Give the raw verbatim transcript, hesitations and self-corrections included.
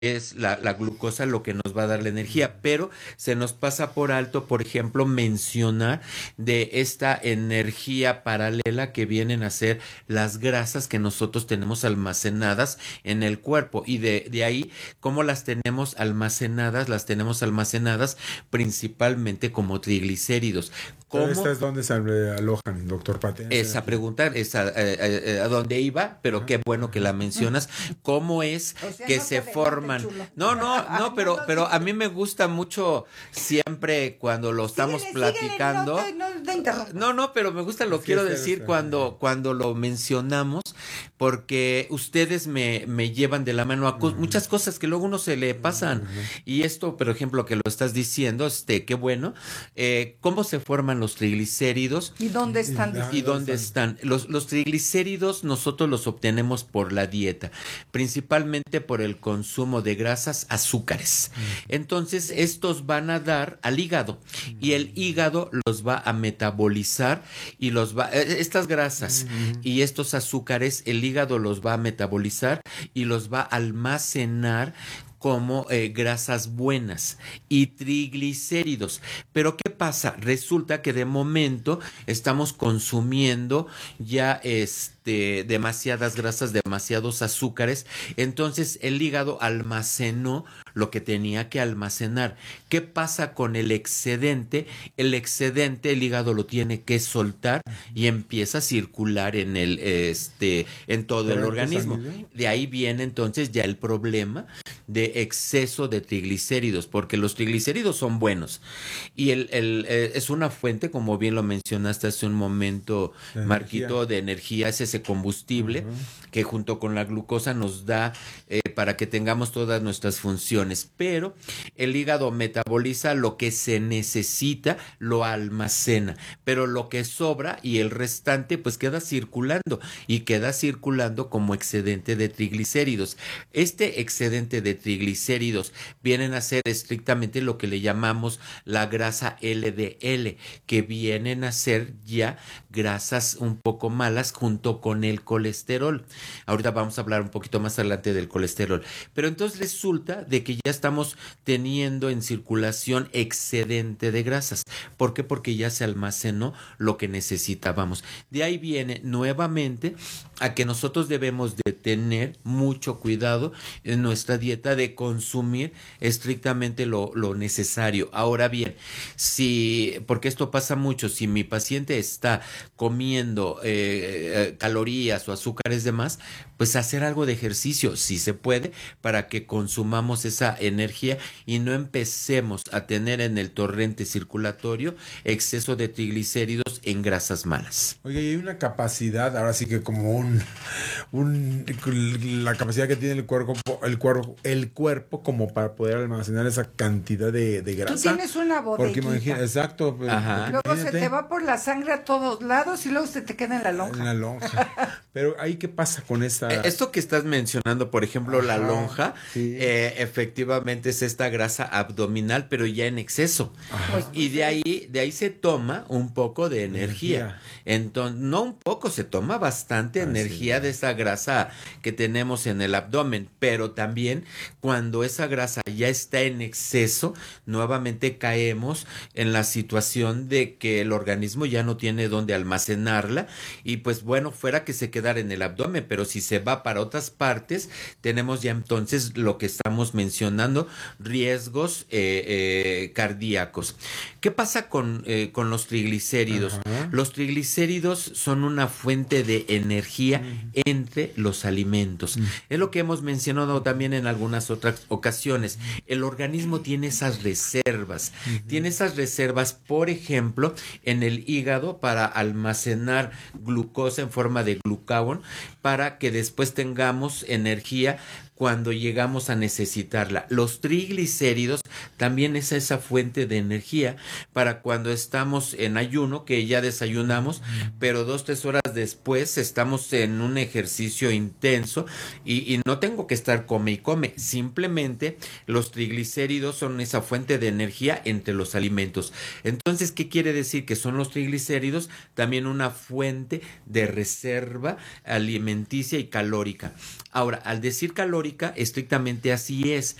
es la, la glucosa lo que nos va a dar la energía, pero se nos pasa por alto, por ejemplo, mencionar de esta energía paralela que vienen a ser las grasas que nosotros tenemos almacenadas en el cuerpo, y de, de ahí, ¿cómo las tenemos almacenadas? Las tenemos almacenadas principalmente como triglicéridos. Pero ¿Cómo? esta es donde se alojan, doctor Pate. Esa pregunta es a, a, a, a dónde iba, pero Ajá. qué bueno que la mencionas. ¿Cómo es O sea, que no se te forman? chulo. No, no, no, pero, No, pero sí. a mí me gusta mucho siempre cuando lo estamos Síguele, platicando. síguele, no, te- no te interrumpas. No, no, pero me gusta, lo Sí, quiero está- decir está- cuando, cuando lo mencionamos, porque ustedes me, me llevan de la mano a co- Ujú. muchas cosas que luego uno se le pasan. Ujú. Y esto, por ejemplo, que lo estás diciendo, este, qué bueno. Eh, ¿cómo se forman los triglicéridos? ¿Y dónde están? Ah, ¿Y ¿dónde dónde están? Los, los triglicéridos nosotros los obtenemos por la dieta, principalmente por el consumo de grasas, azúcares. Entonces, estos van a dar al hígado, y el hígado los va a metabolizar y los va, eh, estas grasas y estos azúcares, el hígado los va a metabolizar y los va a almacenar como eh, grasas buenas y triglicéridos. Pero ¿qué pasa? Resulta que de momento estamos consumiendo ya este, demasiadas grasas, demasiados azúcares, entonces el hígado almacenó lo que tenía que almacenar. ¿Qué pasa con el excedente? El excedente el hígado lo tiene que soltar y empieza a circular en el este en todo el organismo. De ahí viene entonces ya el problema de exceso de triglicéridos, porque los triglicéridos son buenos y el, el eh, es una fuente, como bien lo mencionaste hace un momento, De Marquito, energía. de energía, es ese combustible Ujú. que junto con la glucosa nos da eh, para que tengamos todas nuestras funciones, pero el hígado metaboliza lo que se necesita, lo almacena, pero lo que sobra y el restante pues queda circulando y queda circulando como excedente de triglicéridos. Este excedente de triglicéridos vienen a ser estrictamente lo que le llamamos la grasa L D L, que vienen a ser ya grasas un poco malas junto con el colesterol. Ahorita vamos a hablar un poquito más adelante del colesterol. Pero entonces resulta de que ya estamos teniendo en circulación excedente de grasas. ¿Por qué? Porque ya se almacenó lo que necesitábamos. De ahí viene nuevamente a que nosotros debemos de tener mucho cuidado en nuestra dieta de consumir estrictamente lo, lo necesario. Ahora bien, si, porque esto pasa mucho, si mi paciente está comiendo eh, eh, calorías o azúcares de más, pues hacer algo de ejercicio, si se puede, para que consumamos esa energía y no empecemos a tener en el torrente circulatorio exceso de triglicéridos en grasas malas. Oye, y hay una capacidad, ahora sí que como un, un la capacidad que tiene el cuerpo, el cuerpo, el cuerpo como para poder almacenar esa cantidad de, de grasa. Tú tienes una Porque bodeguita. imagina, exacto. pues, Ajá. porque Luego se imagínate te va por la sangre a todos lados y luego se te queda en la lonja. en la lonja. Pero ahí qué pasa con esta. Eh, Esto que estás mencionando, por ejemplo, la Ajá, lonja, sí. eh, efectivamente es esta grasa abdominal, pero ya en exceso. Pues, Y de ahí, de ahí se toma un poco de energía. Energía. Entonces, no un poco, se toma bastante Así energía es. de esa grasa que tenemos en el abdomen, pero también cuando esa grasa ya está en exceso, nuevamente caemos en la situación de que el organismo ya no tiene dónde almacenarla y pues bueno, fuera que se quedara en el abdomen, pero si se va para otras partes, tenemos ya entonces lo que estamos mencionando, riesgos eh, eh, cardíacos. ¿Qué pasa con, eh, con los triglicéridos? Ajá. Los triglicéridos son una fuente de energía entre los alimentos. Es lo que hemos mencionado también en algunas otras ocasiones. El organismo tiene esas reservas. Tiene esas reservas, por ejemplo, en el hígado para almacenar glucosa en forma de glucagón para que después tengamos energía cuando llegamos a necesitarla. Los triglicéridos también es esa fuente de energía para cuando estamos en ayuno, que ya desayunamos, pero dos, tres horas después estamos en un ejercicio intenso y, y no tengo que estar come y come. Simplemente los triglicéridos son esa fuente de energía entre los alimentos. Entonces, ¿qué quiere decir? Que son los triglicéridos también una fuente de reserva alimenticia y calórica. Ahora, al decir calórica, calórica, estrictamente así es.